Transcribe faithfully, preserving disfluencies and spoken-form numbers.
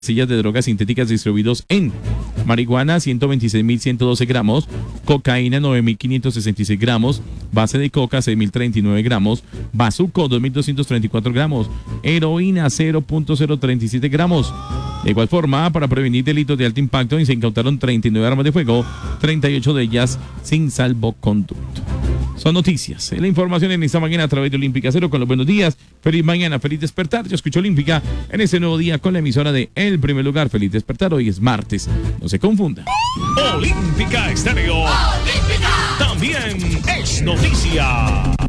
sillas de drogas sintéticas distribuidos en marihuana ciento veintiséis mil ciento doce gramos, cocaína nueve mil quinientos sesenta y seis gramos, base de coca seis mil treinta y nueve gramos, bazuco dos mil doscientos treinta y cuatro gramos, heroína cero punto cero treinta y siete gramos. De igual forma, para prevenir delitos de alto impacto, se incautaron treinta y nueve armas de fuego, treinta y ocho de ellas sin salvoconducto. Son noticias. La información en esta mañana a través de Olímpica Cero con los buenos días. Feliz mañana, feliz despertar. Yo escucho Olímpica en este nuevo día con la emisora de El Primer Lugar. Feliz despertar. Hoy es martes. No se confunda. Olímpica Estéreo. Olímpica. También es noticia.